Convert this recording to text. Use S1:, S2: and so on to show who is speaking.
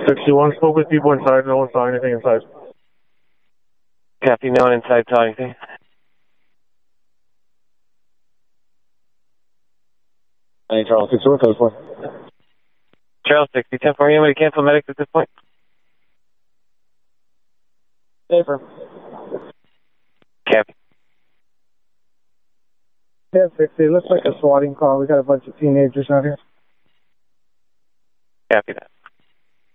S1: 61, spoke with people inside, no one saw anything inside.
S2: Copy, no one inside saw anything.
S1: Hey, Charles, 61, close one.
S2: Charles, 60, 10 for you. Anybody cancel medics at this point?
S1: Safer.
S2: Copy.
S1: 1060, looks like a swatting call. We got a bunch of teenagers out here.
S2: Copy that.